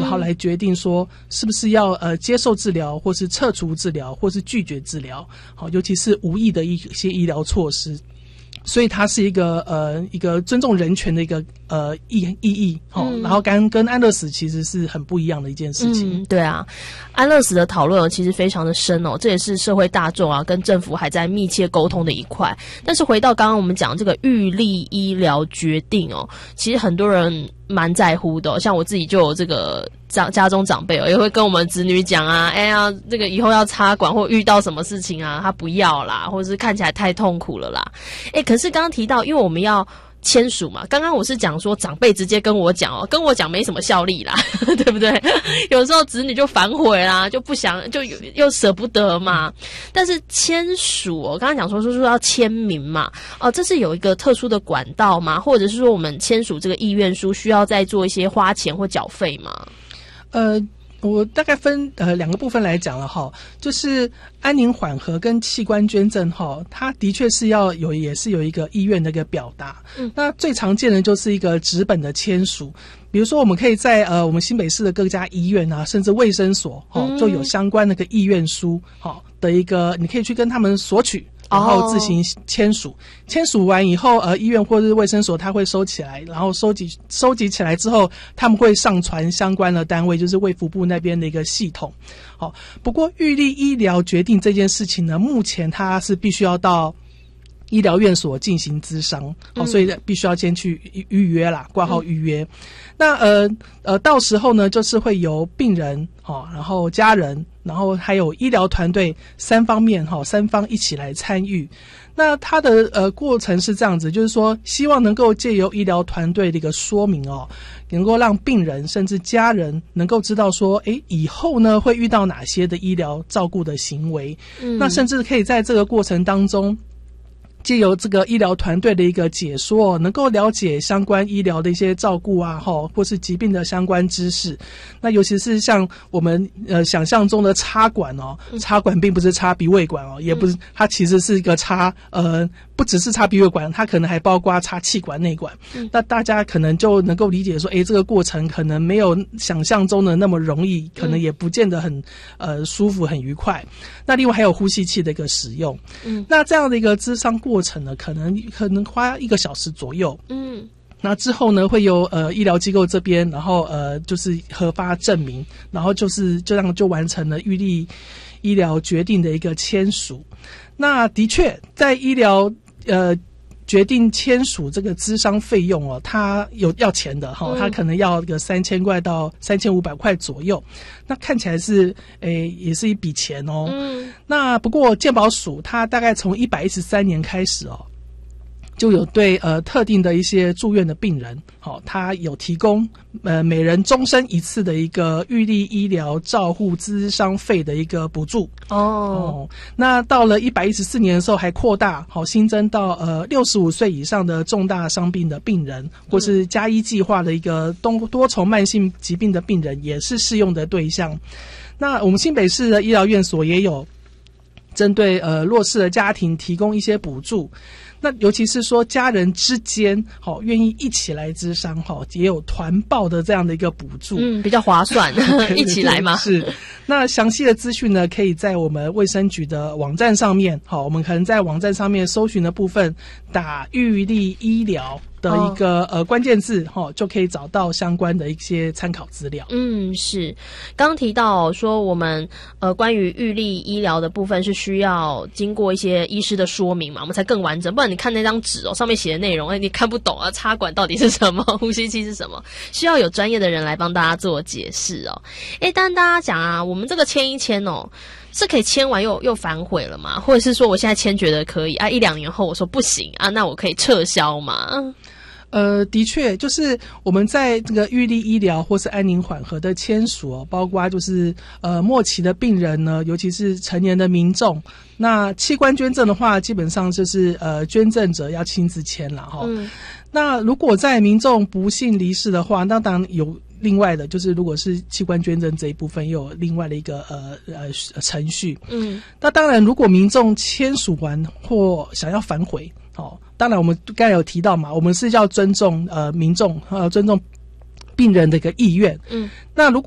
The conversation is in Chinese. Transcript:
然后来决定说是不是要接受治疗，或是撤除治疗，或是拒绝治疗，好，尤其是无意的一些医疗措施。所以它是一个尊重人权的一个意义然后跟安乐死其实是很不一样的一件事情。 对啊，安乐死的讨论其实非常的深这也是社会大众跟政府还在密切沟通的一块。但是回到刚刚我们讲这个预立医疗决定其实很多人蛮在乎的像我自己就有这个家中长辈也会跟我们子女讲哎呀，这个以后要插管或遇到什么事情他不要啦，或者是看起来太痛苦了啦。可是刚刚提到，因为我们要签署嘛，刚刚我是讲说长辈直接跟我讲跟我讲没什么效力啦对不对？有时候子女就反悔啦，就不想，就又舍不得嘛。但是签署刚刚讲说要签名嘛这是有一个特殊的管道吗？或者是说我们签署这个意愿书需要再做一些花钱或缴费吗？ 我大概分两个部分来讲了就是安宁缓和跟器官捐赠它的确是也是有一个意愿的一个表达。那最常见的就是一个纸本的签署，比如说我们可以在我们新北市的各家医院甚至卫生所就有相关的一个意愿书的一个，你可以去跟他们索取，然后自行签署。签署完以后医院或者是卫生所他会收起来，然后收集起来之后他们会上传相关的单位，就是卫福部那边的一个系统。不过预立医疗决定这件事情呢，目前它是必须要到医疗院所进行咨商所以必须要先去预约啦，挂号预约。那到时候呢就是会由病人然后家人，然后还有医疗团队三方一起来参与。那它的过程是这样子，就是说希望能够借由医疗团队的一个说明能够让病人甚至家人能够知道说以后呢会遇到哪些的医疗照顾的行为。那甚至可以在这个过程当中借由这个医疗团队的一个解说，能够了解相关医疗的一些照顾或是疾病的相关知识。那尤其是像我们想象中的插管插管并不是插鼻胃管也不是，它其实是一个插不只是插鼻胃管，它可能还包括插气管内管。那大家可能就能够理解说这个过程可能没有想象中的那么容易，可能也不见得很舒服很愉快。那另外还有呼吸器的一个使用。那这样的一个咨商过程呢，可能花1个小时左右。那之后呢会由医疗机构这边，然后就是核发证明，然后就这样就完成了预立医疗决定的一个签署。那的确在医疗决定签署这个咨商费用它要钱的它可能要个3000块到3500块左右。那看起来是也是一笔钱那不过健保署它大概从113年开始就有对特定的一些住院的病人他有提供每人终身一次的一个预立医疗照护咨商费的一个补助。那到了114年的时候还扩大新增到65岁以上的重大伤病的病人，或是加医计划的一个多重慢性疾病的病人也是适用的对象。那我们新北市的医疗院所也有针对弱势的家庭提供一些补助。那尤其是说家人之间愿意一起来咨商也有团报的这样的一个补助， 比较划算一起来嘛。 是。那详细的资讯呢可以在我们卫生局的网站上面我们可能在网站上面搜寻的部分打预立医疗的一个关键字就可以找到相关的一些参考资料。 是。刚刚提到说我们关于预立医疗的部分是需要经过一些医师的说明嘛，我们才更完整，不然你看那张纸上面写的内容你看不懂插管到底是什么，呼吸器是什么，需要有专业的人来帮大家做解释但大家讲我们这个签一签是可以签完又反悔了吗？或者是说我现在签觉得可以1-2年后我说不行那我可以撤销吗？ 的确就是我们在这个预立医疗或是安宁缓和的签署包括就是末期的病人呢，尤其是成年的民众。那器官捐赠的话基本上就是捐赠者要亲自签了那如果在民众不幸离世的话，那当然有另外的，就是如果是器官捐赠这一部分又有另外的一个程序。那当然如果民众签署完或想要反悔当然我们刚才有提到嘛，我们是要尊重民众尊重病人的一个意愿。那如果